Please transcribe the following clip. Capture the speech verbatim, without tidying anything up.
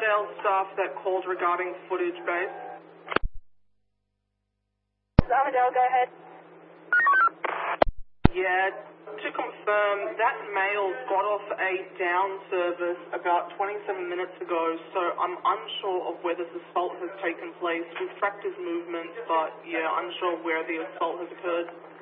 Armadale staff that called regarding footage base. Armadale, go ahead. Yeah, to confirm, that male got off a down service about twenty-seven minutes ago, so I'm unsure of where this assault has taken place. We've tracked his movements, but yeah, unsure where the assault has occurred.